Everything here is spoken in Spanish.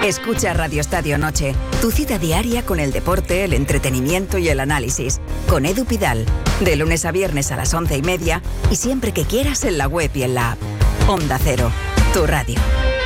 Escucha Radio Estadio Noche, tu cita diaria con el deporte, el entretenimiento y el análisis. Con Edu Pidal, de lunes a viernes a las 11:30 y siempre que quieras en la web y en la app. Onda Cero, tu radio.